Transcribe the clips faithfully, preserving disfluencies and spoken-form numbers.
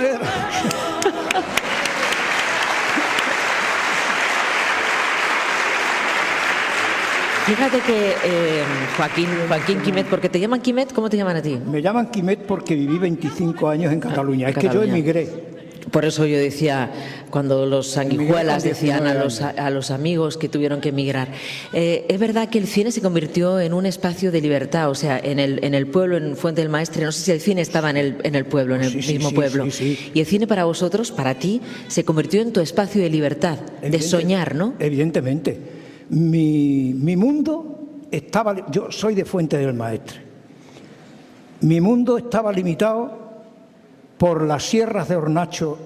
Fíjate que eh, Joaquín, Joaquín Quimet, ¿porque te llaman Quimet? ¿Cómo te llaman a ti? Me llaman Quimet porque viví veinticinco años en Cataluña. Es Cataluña. que yo emigré. Por eso yo decía, cuando los sanguijuelas decían a los, a los amigos que tuvieron que emigrar. Eh, es verdad que el cine se convirtió en un espacio de libertad, o sea, en el, en el pueblo, en Fuente del Maestre, no sé si el cine estaba en el, en el pueblo, en el sí, mismo sí, pueblo. Sí, sí. Y el cine para vosotros, para ti, se convirtió en tu espacio de libertad, Evidente, de soñar, ¿no? Evidentemente. Mi, mi mundo estaba... Yo soy de Fuente del Maestre. Mi mundo estaba limitado por las sierras de Hornacho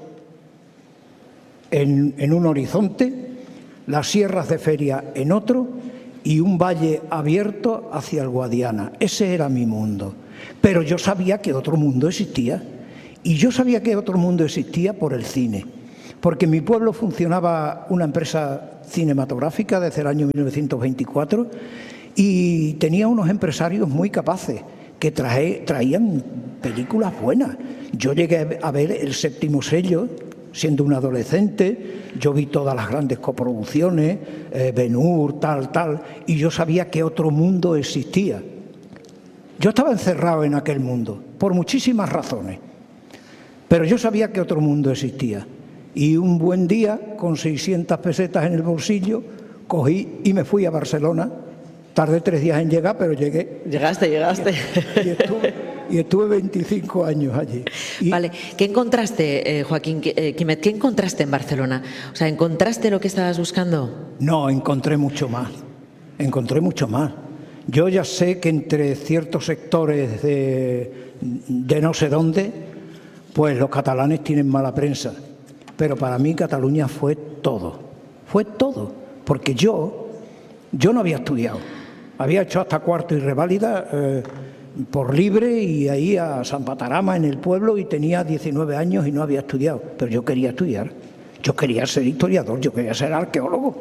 en, en un horizonte, las sierras de Feria en otro y un valle abierto hacia el Guadiana. Ese era mi mundo. Pero yo sabía que otro mundo existía. Y yo sabía que otro mundo existía por el cine. Porque en mi pueblo funcionaba una empresa cinematográfica desde el año mil novecientos veinticuatro y tenía unos empresarios muy capaces que trae, traían películas buenas. Yo llegué a ver El Séptimo Sello siendo un adolescente, yo vi todas las grandes coproducciones, eh, Ben-Hur, tal, tal, y yo sabía que otro mundo existía. Yo estaba encerrado en aquel mundo, por muchísimas razones, pero yo sabía que otro mundo existía. Y un buen día, con seiscientas pesetas en el bolsillo, cogí y me fui a Barcelona. Tardé tres días en llegar, pero llegué. Llegaste, llegaste. Y, y, estuve, y estuve veinticinco años allí. Y vale, ¿qué encontraste, eh, Joaquín eh, Quimet? ¿Qué encontraste en Barcelona? O sea, ¿encontraste lo que estabas buscando? No, encontré mucho más. Encontré mucho más. Yo ya sé que entre ciertos sectores de, de no sé dónde, pues los catalanes tienen mala prensa. Pero para mí Cataluña fue todo. Fue todo. Porque yo, yo no había estudiado. Había hecho hasta cuarto y reválida eh, por libre y ahí a San Patarama en el pueblo y tenía diecinueve años y no había estudiado. Pero yo quería estudiar. Yo quería ser historiador, yo quería ser arqueólogo.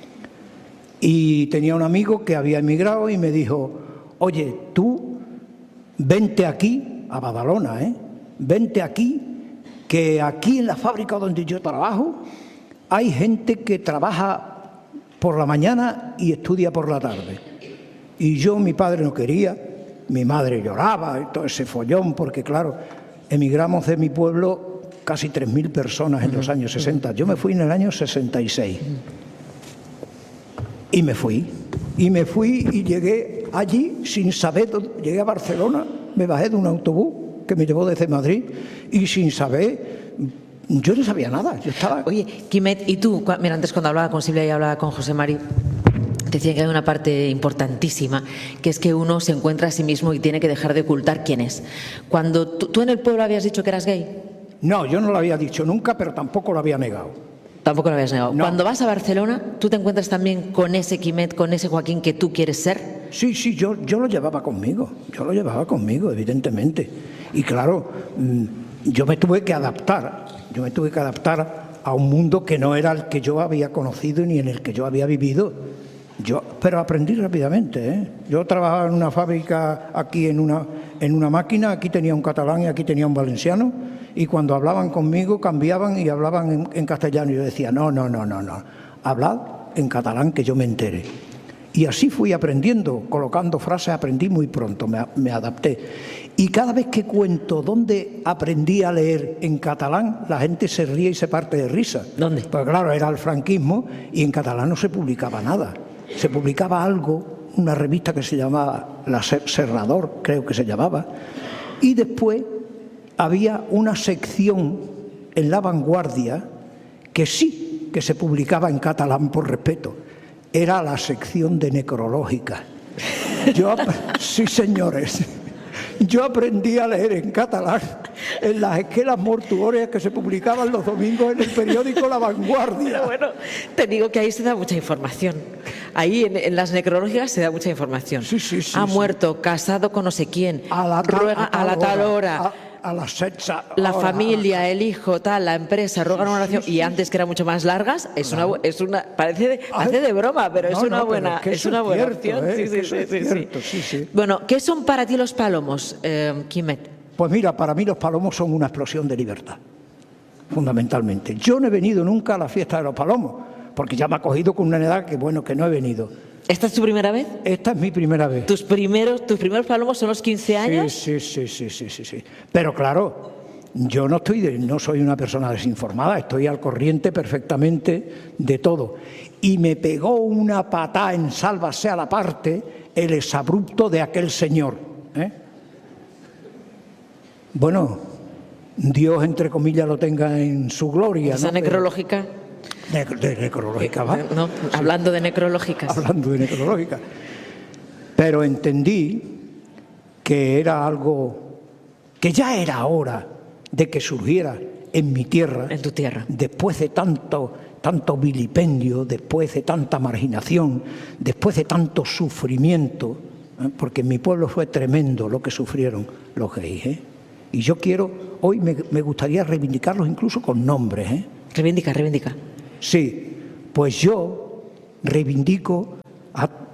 Y tenía un amigo que había emigrado y me dijo, oye, tú vente aquí, a Badalona, ¿eh? Vente aquí, que aquí en la fábrica donde yo trabajo hay gente que trabaja por la mañana y estudia por la tarde. Y yo, mi padre no quería, mi madre lloraba, y todo ese follón, porque claro, emigramos de mi pueblo casi tres mil personas en los años sesenta. Yo me fui en el año sesenta y seis. Y me fui. Y me fui y llegué allí sin saber dónde. Llegué a Barcelona, me bajé de un autobús que me llevó desde Madrid y sin saber, yo no sabía nada. Yo estaba... Oye, Quimet, ¿y tú? Mira, antes cuando hablaba con Silvia y hablaba con José Mari, decía que hay una parte importantísima, que es que uno se encuentra a sí mismo y tiene que dejar de ocultar quién es. Cuando tú, ¿tú en el pueblo habías dicho que eras gay? No, yo no lo había dicho nunca, pero tampoco lo había negado. Tampoco lo habías negado. No. Cuando vas a Barcelona, ¿tú te encuentras también con ese Quimet, con ese Joaquín que tú quieres ser? Sí, sí, yo, yo lo llevaba conmigo, yo lo llevaba conmigo, evidentemente. Y claro, yo me tuve que adaptar, yo me tuve que adaptar a un mundo que no era el que yo había conocido ni en el que yo había vivido. Yo, pero aprendí rápidamente, ¿eh? Yo trabajaba en una fábrica aquí en una, en una máquina, aquí tenía un catalán y aquí tenía un valenciano, y cuando hablaban conmigo cambiaban y hablaban en, en castellano. Y yo decía, no, no, no, no, no, hablad en catalán que yo me entere. Y así fui aprendiendo, colocando frases, aprendí muy pronto, me, me adapté. Y cada vez que cuento dónde aprendí a leer en catalán, la gente se ríe y se parte de risa. ¿Dónde? Pues claro, era el franquismo y en catalán no se publicaba nada. Se publicaba algo, una revista que se llamaba La Serrador, creo que se llamaba, y después había una sección en La Vanguardia que sí que se publicaba en catalán por respeto. Era la sección de necrológica. Yo, sí, señores, yo aprendí a leer en catalán en las esquelas mortuorias que se publicaban los domingos en el periódico La Vanguardia. Pero bueno, te digo que ahí se da mucha información. Ahí en, en las necrológicas se da mucha información. Sí, sí, sí, ha sí. muerto, casado con no sé quién, a la tal, ruega a, a la tal hora. A, a las sexta la hora, familia, a... el hijo, tal, la empresa, ruegan sí, una oración, sí, y sí. antes que eran mucho más largas, es claro. una, es una, parece de, parece de broma, pero no, es una no, buena, es, que es una buena cierto, opción. ¿eh? Sí, Es sí, que sí, es sí, cierto, sí. sí, sí. Bueno, ¿qué son para ti los palomos, eh, Quimet? Pues mira, para mí los palomos son una explosión de libertad. fundamentalmente. Yo no he venido nunca a la fiesta de los palomos, porque ya me ha cogido con una edad que, bueno, que no he venido. ¿Esta es tu primera vez? Esta es mi primera vez. ¿Tus primeros, tus primeros palomos son los quince años? Sí, sí, sí, sí, sí, sí. Pero claro, yo no estoy, de, no soy una persona desinformada, estoy al corriente perfectamente de todo. Y me pegó una patada en sálvase a la parte el exabrupto de aquel señor, ¿eh? Bueno, Dios, entre comillas, lo tenga en su gloria. ¿Esa ¿no? necrológica? De, de necrológica, ¿va? No, Sí. hablando de necrológicas. Hablando de necrológica. Pero entendí que era algo, que ya era hora de que surgiera en mi tierra. En tu tierra. Después de tanto, tanto vilipendio, después de tanta marginación, después de tanto sufrimiento, ¿eh? Porque en mi pueblo fue tremendo lo que sufrieron los gays, ¿eh? Y yo quiero, hoy me, me gustaría reivindicarlos incluso con nombres, ¿eh? Reivindica, reivindica. Sí, pues yo reivindico a